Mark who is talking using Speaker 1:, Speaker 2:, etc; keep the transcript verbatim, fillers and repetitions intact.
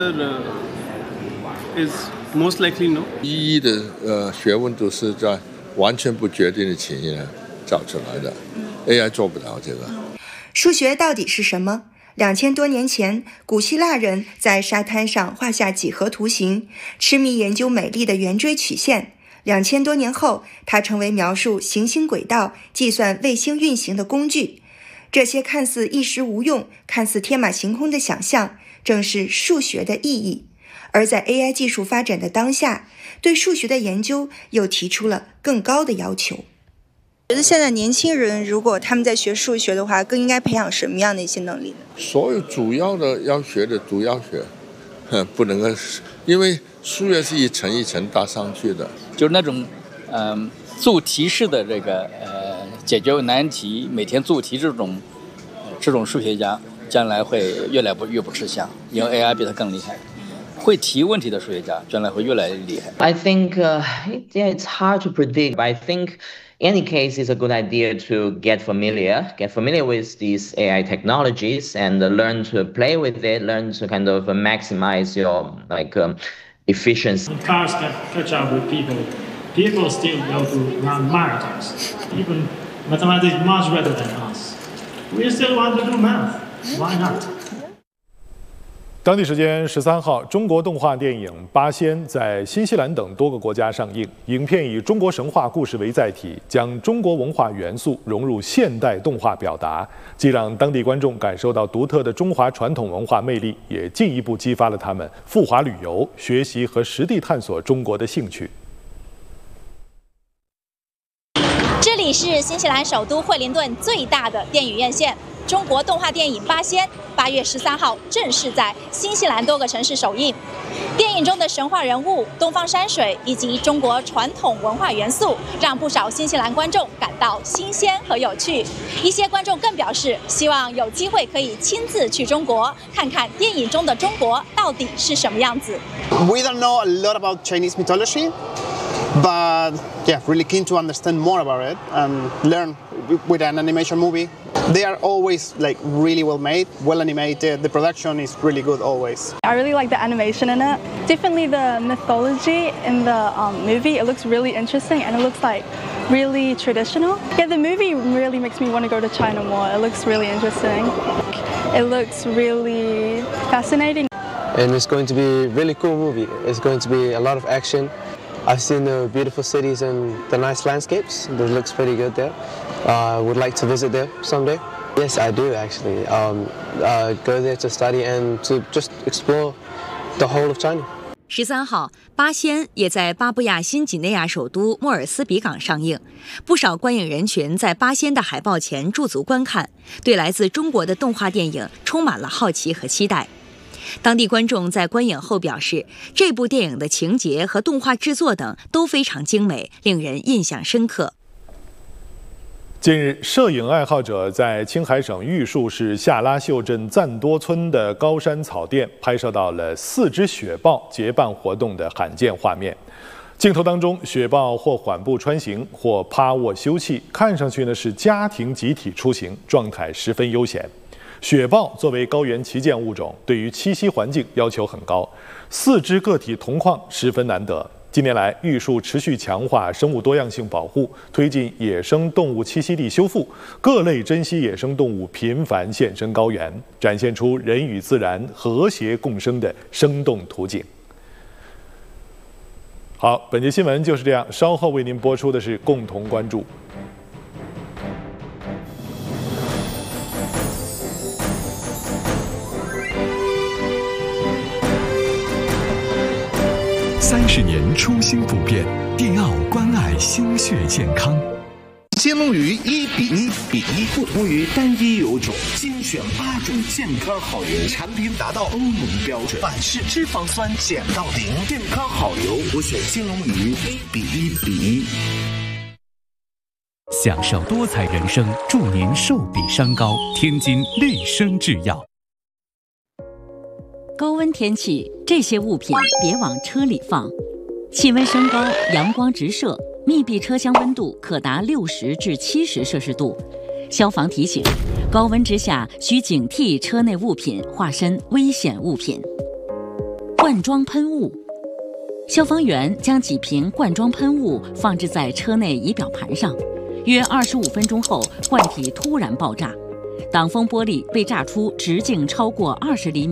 Speaker 1: Is most likely no.
Speaker 2: 一的呃学问都是在完全不决定的情形下找出来的 ，A I 做不到这个。
Speaker 3: 数学到底是什么？两千多年前，古希腊人在沙滩上画下几何图形，痴迷研究美丽的圆锥曲线。两千多年后，它成为描述行星轨道、计算卫星运行的工具。这些看似一时无用、看似天马行空的想象，正是数学的意义。而在 A I 技术发展的当下，对数学的研究又提出了更高的要求。觉得现在年轻人如果他们在学数学的话，更应该培养什么样的一些能力呢？
Speaker 2: 所有主要的要学的都要学，不能够，因为数学是一层一层搭上去的。
Speaker 4: 就是那种，嗯、呃，做题式的这个呃解决难题，每天做题这种、呃、这种数学家，将来会越来越不吃香，因为 A I 比他更厉害。会提问题的数学家将来会越来越厉害。
Speaker 5: I think uh, yeah, it's hard to predict, but I think in any case it's a good idea to get familiar, get familiar with these A I technologies and learn to play with it, learn to kind of maximize your like um, efficiency.
Speaker 6: Cars can catch up with people. People still go to run marathons. Even mathematics is much better than us. We still want to do math. Why not?
Speaker 7: 当地时间十三号，中国动画电影《八仙》在新西兰等多个国家上映。影片以中国神话故事为载体，将中国文化元素融入现代动画表达，既让当地观众感受到独特的中华传统文化魅力，也进一步激发了他们赴华旅游、学习和实地探索中国的兴趣。
Speaker 8: 这里是新西兰首都惠灵顿最大的电影院线。中国动画电影《八仙》八月十三号正式在新西兰多个城市首映。电影中的神话人物、东方山水以及中国传统文化元素，让不少新西兰观众感到新鲜和有趣。一些观众更表示，希望有机会可以亲自去中国，看看电影中的中国到底是什么样子。
Speaker 9: We don't know a lot about Chinese mythology, but yeah, really keen to understand more about it and learn with an animation movie. They are always like really well made, well animated. The production is really good always.
Speaker 10: I really like the animation in it. Definitely the mythology in the um, movie. It looks really interesting and it looks like really traditional. Yeah, the movie really makes me want to go to China more. It looks really interesting. It looks really fascinating.
Speaker 11: And it's going to be a really cool movie. It's going to be a lot of action. I've seen the beautiful cities and the nice landscapes. It looks pretty good there. I uh, would like to visit there someday. Yes, I do actually. Um, uh, go there to study and to just explore the whole of China.
Speaker 12: 十三号，《八仙》也在巴布亚新几内亚首都莫尔斯比港上映。不少观影人群在《八仙》的海报前驻足观看，对来自中国的动画电影充满了好奇和期待。当地观众在观影后表示，这部电影的情节和动画制作等都非常精美，令人印象深刻。
Speaker 7: 近日，摄影爱好者在青海省玉树市下拉秀镇赞多村的高山草甸拍摄到了四只雪豹结伴活动的罕见画面。镜头当中，雪豹或缓步穿行，或趴卧休憩，看上去呢是家庭集体出行，状态十分悠闲。雪豹作为高原旗舰物种，对于栖息环境要求很高，四只个体同框十分难得。近年来，玉树持续强化生物多样性保护，推进野生动物栖息地修复，各类珍稀野生动物频繁现身高原，展现出人与自然和谐共生的生动图景。好，本节新闻就是这样，稍后为您播出的是共同关注。
Speaker 13: 三十年初心不变，迪奥关爱心血健康。
Speaker 14: 金龙鱼一比一比一，不同于单一油种，精选八种健康好油，产品达到欧盟标准，反式脂肪酸减到零，健康好油，我选金龙鱼一比一比一。
Speaker 13: 享受多彩人生，祝您寿比山高。天津绿生制药。
Speaker 15: 高温天气，这些物品别往车里放。气温升高，阳光直射，密闭车厢温度可达六十至七十摄氏度。消防提醒：高温之下需警惕车内物品化身危险物品。 罐装喷雾。消防员将几瓶罐装喷雾放置在车内仪表盘上，约二十五分钟后，罐体突然爆炸，挡风玻璃被炸出直径超过二十厘米。